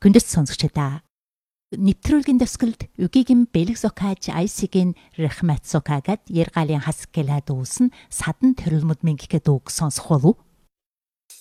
Хүндэт сонсогчдаа. Нэвтрүүлгийн төгсгөлд үгийгэн бэлгсокааж айсигийн рахматсокагад яргалийн хасгэлад uuсан садан төрөлмөд мингэхэд үг сонсох болов.